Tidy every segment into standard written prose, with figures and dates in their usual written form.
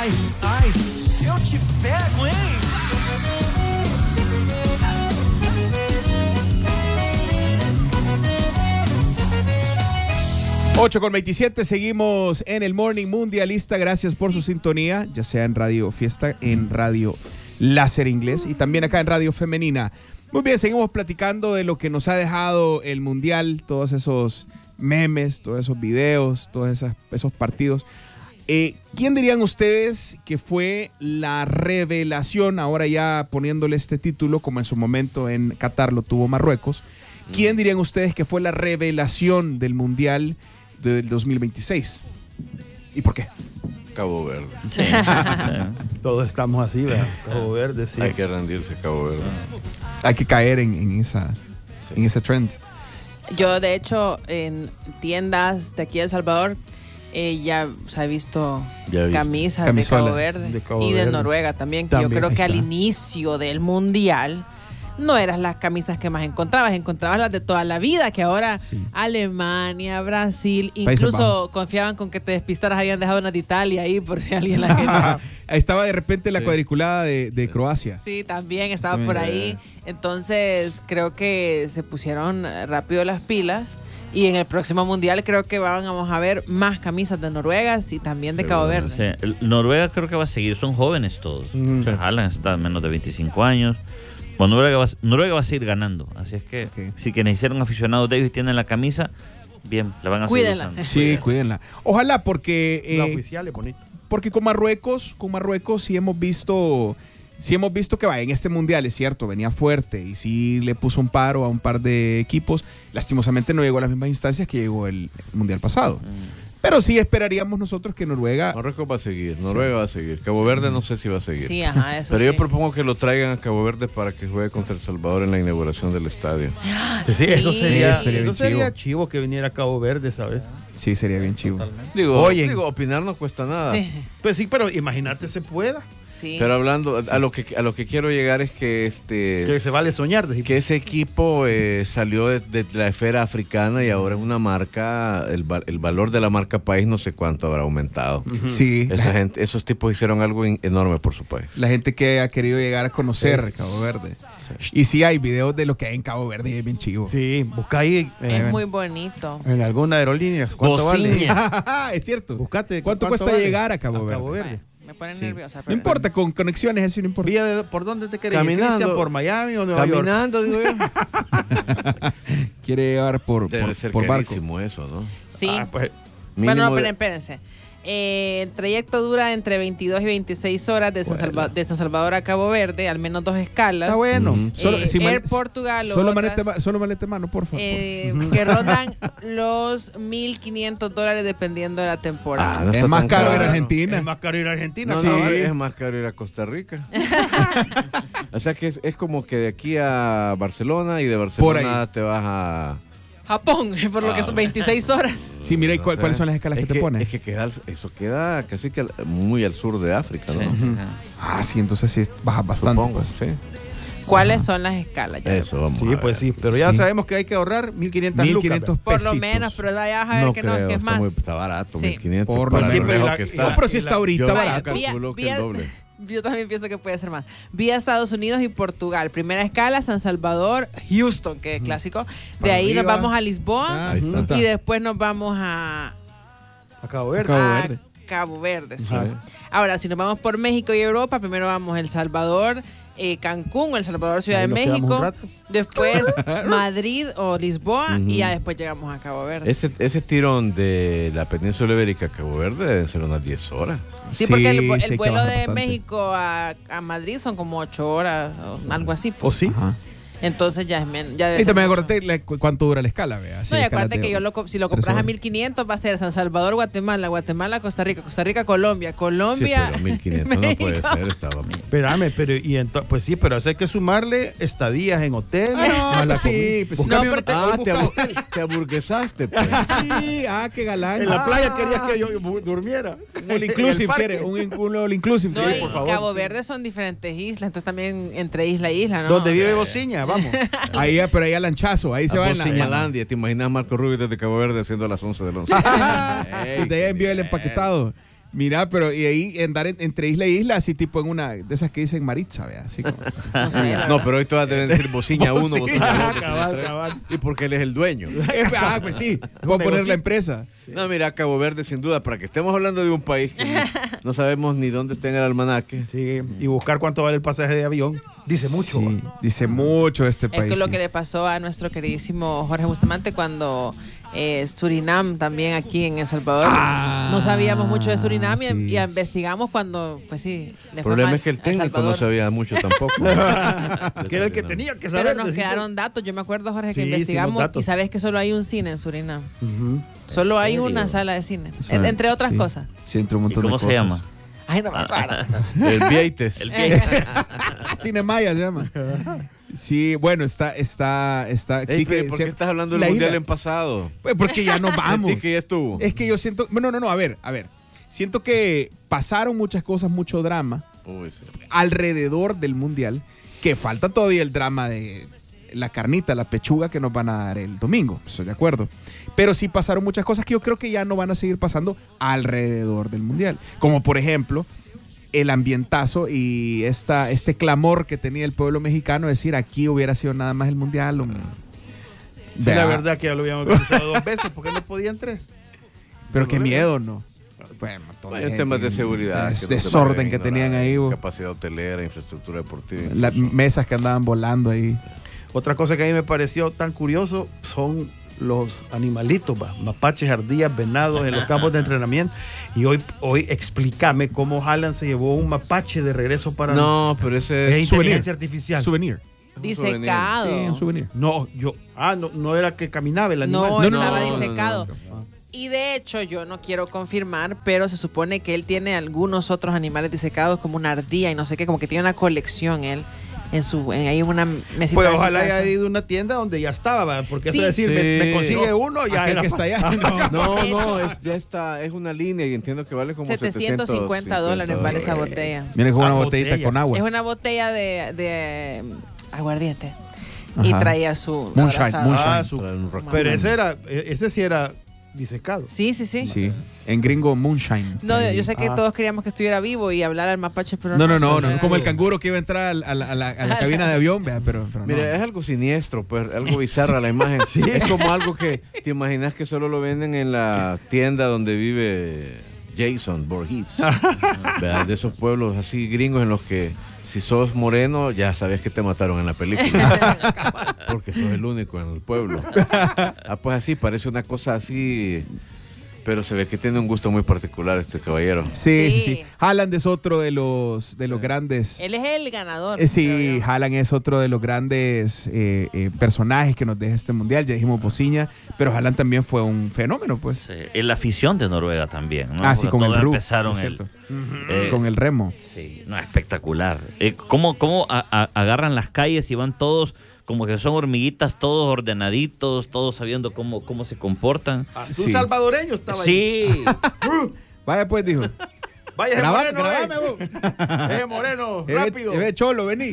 Ai, ai, se eu te pego, hein? 8:27, seguimos en el Morning Mundialista. Gracias por su sintonía, ya sea en Radio Fiesta, en Radio Láser Inglés y también acá en Radio Femenina. Muy bien, seguimos platicando de lo que nos ha dejado el Mundial, todos esos memes, todos esos videos, todos esos partidos. ¿Quién dirían ustedes que fue la revelación, ahora ya poniéndole este título, como en su momento en Qatar lo tuvo Marruecos? ¿Quién dirían ustedes que fue la revelación del Mundial del 2026? ¿Y por qué? Cabo Verde. Sí. Todos estamos así, ¿verdad? Cabo Verde, sí. Hay que rendirse, Cabo Verde. Hay que caer en ese trend. Yo, de hecho, en tiendas de aquí de El Salvador, ya he visto camisas de Cabo Verde y de Noruega también, que yo creo que al inicio del Mundial no eran las camisas que más encontrabas las de toda la vida, que ahora Alemania, Brasil, incluso confiaban con que te despistaras, habían dejado una de Italia ahí por si alguien la quería. Estaba de repente la cuadriculada de Croacia. Sí, también estaba por ahí. Entonces creo que se pusieron rápido las pilas. Y en el próximo Mundial creo que vamos a ver más camisas de Noruega y también de Cabo Verde. Sí. Noruega creo que va a seguir, son jóvenes todos. Haaland está a menos de 25 años. Bueno, Noruega va a seguir ganando. Así es que si quienes hicieron aficionados de ellos y tienen la camisa, bien, la van a seguir usando. Sí, cuídenla. Ojalá, porque la oficial es bonita. Porque con Marruecos sí hemos visto que en este Mundial, es cierto, venía fuerte y sí le puso un paro a un par de equipos. Lastimosamente no llegó a las mismas instancias que llegó el Mundial pasado. Pero sí esperaríamos nosotros que Marruecos va a seguir, Noruega va a seguir. Cabo Verde no sé si va a seguir. Sí, ajá, eso Pero yo propongo que lo traigan a Cabo Verde para que juegue contra El Salvador en la inauguración del estadio. Sí, eso sería chivo que viniera a Cabo Verde, ¿sabes? Sí, sería bien chivo. Digo, opinar no cuesta nada. Sí. Pues sí, pero imagínate se pueda. Sí. Pero hablando, a lo que quiero llegar es que que se vale soñar. Que ese equipo salió de la esfera africana y ahora es una marca, el valor de la marca país no sé cuánto habrá aumentado. Sí. Esos tipos hicieron algo enorme por su país. La gente que ha querido llegar a conocer Cabo Verde. Y sí hay videos de lo que hay en Cabo Verde y es bien chivo. Sí, busca ahí. Es muy bonito. En alguna aerolínea. ¿Cuánto vale? Es cierto. Buscate. ¿Cuánto cuesta llegar a Cabo Verde? Me ponen nerviosa. No importa, con conexiones eso no importa. ¿Por dónde te querés ir, Cristian? ¿Por Miami o Nueva York? Caminando, digo yo. Quiere llegar por barco. Eso, ¿no? Sí. Pues, bueno, espérense. El trayecto dura entre 22 y 26 horas de San Salvador a Cabo Verde, al menos 2 escalas. Está bueno. Air Portugal. Solo maleta mano, por favor. Que rondan los $1,500 dependiendo de la temporada. No es más caro ir a Argentina. Es más caro ir a Argentina. No, es más caro ir a Costa Rica. O sea que es como que de aquí a Barcelona y de Barcelona te vas a Japón, por lo que son 26 horas. Sí, mira, ¿y cuáles son las escalas que te pones? Es que eso queda casi que muy al sur de África, ¿no? Sí. Sí, entonces sí baja bastante. Supongo, pues. Sí. ¿Cuáles son las escalas? Eso, vamos. Sí, pues sí, pero ya sabemos que hay que ahorrar 1,500 lucas. Por lo menos, pero vaya a ver que no, que es más. Está barato, 1,500. Por lo menos que está. No, pero si está ahorita barato. Calculo que el doble. Yo también pienso que puede ser más. Vía Estados Unidos y Portugal. Primera escala, San Salvador, Houston, que es clásico. De ahí nos vamos a Lisboa y después nos vamos a Cabo Verde. Cabo Verde, sí. Ahora, si nos vamos por México y Europa, primero vamos a El Salvador, Cancún, El Salvador, Ciudad de México, después Madrid o Lisboa y ya después llegamos a Cabo Verde. Ese tirón de la península ibérica a Cabo Verde debe ser unas 10 horas. Sí, porque el vuelo de México a Madrid son como 8 horas o algo así. ¿O sí? Ajá. Entonces ya es menos. Y también acuérdate cuánto dura la escala, vea. No, y acuérdate que si lo compras a 1,500 va a ser San Salvador, Guatemala, Costa Rica, Colombia. Sí, pero 1,500 no puede ser, estaba bien. Espérame, pero pues sí, pero eso hay que sumarle estadías en hotel. Sí, pues te aburguesaste, pues. Sí, qué galán. En la playa querías que yo durmiera. Un inclusive, quiere, un all inclusive. No, por favor. Cabo Verde son diferentes islas, entonces también entre isla y isla, ¿no? Donde vive Bociña, vamos. Pero ahí a lanchazo, ahí se va en la Bociñalandia. ¿Te imaginas Marco Rubio desde Cabo Verde haciendo las 11 del 11? Desde ahí envió el empaquetado. Mira, pero y ahí andar entre isla e isla, así tipo en una de esas que dicen Maritza, vea, así como. No, pero hoy te vas a tener que decir Bociña 1, Bociña 2. Cabal. Y porque él es el dueño. Pues sí, voy a poner la empresa. Sí. No, mira, Cabo Verde sin duda, para que estemos hablando de un país que no sabemos ni dónde está en el almanaque. Sí, y buscar cuánto vale el pasaje de avión. Dice mucho. Sí, dice mucho este país. Es que lo que le pasó a nuestro queridísimo Jorge Bustamante cuando Surinam también aquí en El Salvador. No sabíamos mucho de Surinam y investigamos cuando, pues sí, el problema es que el técnico no sabía mucho tampoco. Que era el que tenía que saber. Pero nos quedaron datos. Yo me acuerdo, Jorge, que investigamos y sabes que solo hay un cine en Surinam. Solo hay una sala de cine, entre otras cosas. Sí, entre un montón de cosas. ¿Cómo se llama? Ay, no me acuerdo. El Vieites. Cine Maya se llama. Sí, bueno, está. Sí, ¿por qué estás hablando del mundial en pasado? Pues porque ya no vamos. Que ya estuvo. Es que yo siento. No, a ver. Siento que pasaron muchas cosas, mucho drama alrededor del mundial, que falta todavía el drama de la carnita, la pechuga que nos van a dar el domingo. Estoy de acuerdo. Pero sí pasaron muchas cosas que yo creo que ya no van a seguir pasando alrededor del mundial. Como por ejemplo, el ambientazo y este clamor que tenía el pueblo mexicano, decir aquí hubiera sido nada más el mundial. Sí, la verdad que ya lo habíamos pensado 2 veces, porque no podían 3. Pero qué miedo, ¿no? Bueno, temas de seguridad. Desorden que tenían ahí. Capacidad hotelera, infraestructura deportiva. Las mesas que andaban volando ahí. Otra cosa que a mí me pareció tan curioso son los animalitos, mapaches, ardillas, venados en los campos de entrenamiento. Y hoy explícame cómo Haaland se llevó un mapache de regreso para... No, pero ese es inteligencia artificial. Souvenir. Disecado. Sí, un souvenir. No, no era que caminaba el animal. No, estaba disecado. Y de hecho, yo no quiero confirmar, pero se supone que él tiene algunos otros animales disecados, como una ardilla y no sé qué, como que tiene una colección él. Ahí una mesita. Pues ojalá haya ido a una tienda donde ya estaba, porque eso es decir, me consigue uno y ya el que está allá. Ya está, es una línea y entiendo que vale como $750 vale esa botella. Viene con una botellita con agua. Es una botella de aguardiente. Ajá. Y traía su moonshine. Pero ese sí era disecado. Sí. En gringo, moonshine. No, yo sé que todos queríamos que estuviera vivo y hablar al mapache, pero no. Como el canguro que iba a entrar a la cabina de avión, pero mira, es algo siniestro, pues, algo bizarra la imagen. Sí. Es como algo que te imaginas que solo lo venden en la tienda donde vive Jason Voorhees. De esos pueblos así gringos en los que si sos moreno, ya sabes que te mataron en la película. Porque sos el único en el pueblo. Pues así, parece una cosa así. Pero se ve que tiene un gusto muy particular este caballero. Sí. Haaland es otro de los grandes. Él es el ganador. Sí, Haaland es otro de los grandes personajes que nos deja este mundial. Ya dijimos Bociña, pero Haaland también fue un fenómeno, pues. Sí. En la afición de Noruega también, ¿no? Sí, con el RUF. Empezaron con el remo. Sí, no, espectacular. ¿Cómo agarran las calles y van todos como que son hormiguitas, todos ordenaditos, todos sabiendo cómo se comportan? Un salvadoreño estaba ahí. Sí. Vaya pues, dijo. Vaya, grabame vos. Moreno, rápido. Ve cholo, vení.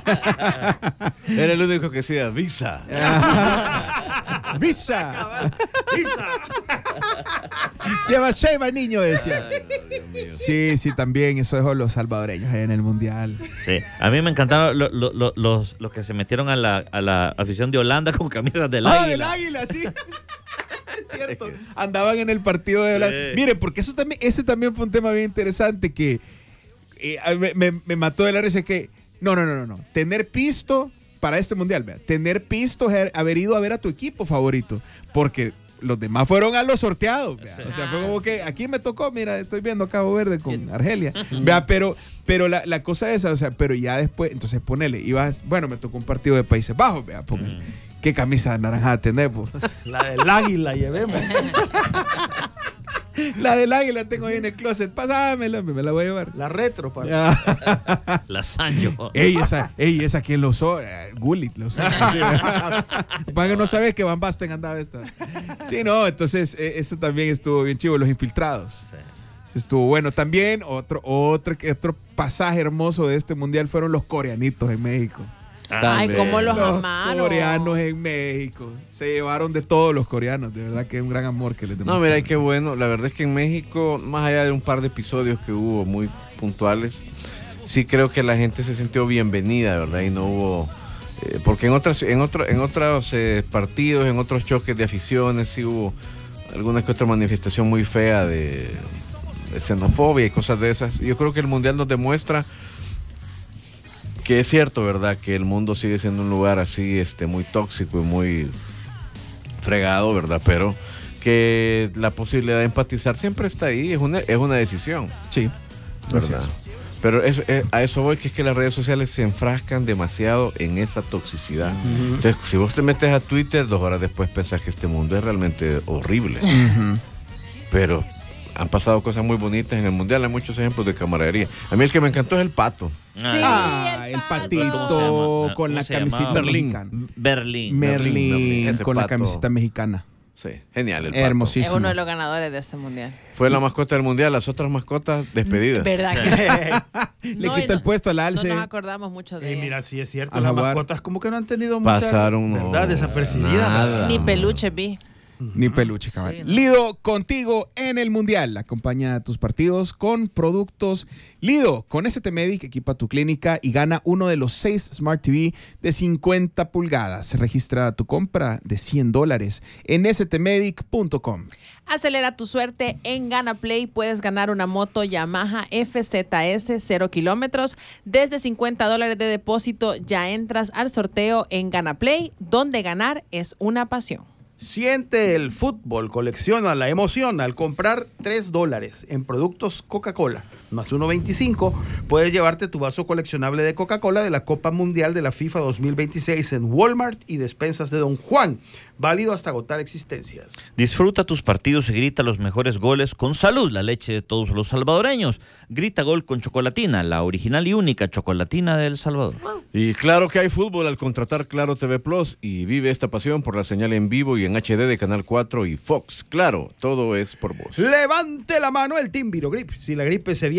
Era el único que decía visa. Visa. Lleva Sheva, niño, decía. Sí, también eso dejó los salvadoreños en el mundial. Sí, a mí me encantaron los que se metieron a la afición de Holanda con camisas del Águila. Del Águila, sí. Es cierto. Andaban en el partido de Holanda. Sí. Mire, porque ese también fue un tema bien interesante que me mató de la risa que no. Tener pisto para este mundial, vea. Tener pisto es haber ido a ver a tu equipo favorito. Porque los demás fueron a los sorteados, vea. O sea, fue como que aquí me tocó, mira, estoy viendo Cabo Verde con Argelia. Vea, pero la cosa es esa, o sea, pero ya después, entonces ponele, me tocó un partido de Países Bajos, vea, porque ¿qué camisa naranjada tenés, vos? La del Águila, llevéme. La del Águila tengo ahí en el closet. Pásamela, me la voy a llevar. La retro, padre. La Sanyo. Esa ¿quién lo usó? Gullit lo usó. Para que no sabes que Van Basten andaba esta. Sí, no, entonces eso también estuvo bien chivo, los infiltrados. Sí. Estuvo bueno. También otro pasaje hermoso de este mundial fueron los coreanitos en México. Ay, cómo los amaron. Los coreanos en México. Se llevaron de todos los coreanos. De verdad que es un gran amor que les demostraron. No, mira, qué bueno. La verdad es que en México, más allá de un par de episodios que hubo muy puntuales, sí creo que la gente se sintió bienvenida, ¿verdad? Y no hubo... porque en otros partidos, en otros choques de aficiones, sí hubo alguna que otra manifestación muy fea de xenofobia y cosas de esas. Yo creo que el Mundial nos demuestra que es cierto, ¿verdad? Que el mundo sigue siendo un lugar así, muy tóxico y muy fregado, ¿verdad? Pero que la posibilidad de empatizar siempre está ahí, es una decisión. Sí, ¿verdad? Pero a eso voy, que es que las redes sociales se enfrascan demasiado en esa toxicidad. Uh-huh. Entonces, si vos te metes a Twitter, 2 horas después pensás que este mundo es realmente horrible. Uh-huh. Pero han pasado cosas muy bonitas en el Mundial, hay muchos ejemplos de camaradería. A mí el que me encantó es el Pato. Sí, el patito con la camiseta mexicana. Merlín con la camiseta mexicana. Sí, genial el Pato. Hermosísimo. Es uno de los ganadores de este Mundial. Fue la mascota del Mundial, las otras mascotas despedidas. ¿Verdad? Le quita el puesto al alce. No nos acordamos mucho de ella. Mira, sí es cierto, las mascotas como que no han tenido mucha... Pasaron, ¿verdad? Desapercibida. Ni peluche vi. Ni peluche, cabal. Sí, no. Lido, contigo en el Mundial. Acompaña a tus partidos con productos Lido. Con ST Medic equipa tu clínica y gana uno de los 6 Smart TV de 50 pulgadas. Registra tu compra de $100 en stmedic.com. Acelera tu suerte en GanaPlay. Puedes ganar una moto Yamaha FZS 0 kilómetros. Desde $50 de depósito ya entras al sorteo en GanaPlay, donde ganar es una pasión. Siente el fútbol, colecciona la emoción al comprar $3 en productos Coca-Cola más 1.25, puedes llevarte tu vaso coleccionable de Coca-Cola de la Copa Mundial de la FIFA 2026 en Walmart y despensas de Don Juan, válido hasta agotar existencias. Disfruta tus partidos y grita los mejores goles con Salud, la leche de todos los salvadoreños. Grita gol con Chocolatina, la original y única chocolatina de El Salvador. Y claro que hay fútbol al contratar Claro TV Plus y vive esta pasión por la señal en vivo y en HD de Canal 4 y Fox. Claro, todo es por vos. Levante la mano el Team Virogrip. Si la gripe se viene